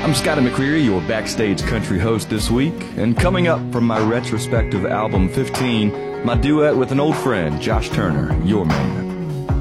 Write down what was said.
I'm Scotty McCreery, your backstage country host this week, and coming up from my retrospective album 15, my duet with an old friend, Josh Turner, your man.